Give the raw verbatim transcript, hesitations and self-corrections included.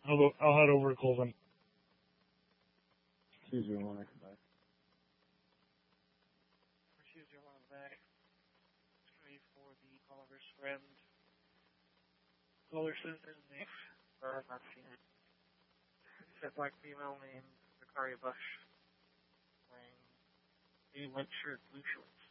I'll, go, I'll head over to Colvin. Choose your one, I come back. Choose your one back. Three for the Oliver's friend. Caller says there's a name. Or I've not seen it. It's a black female named Zakaria Bush. Wearing a white shirt, blue shorts.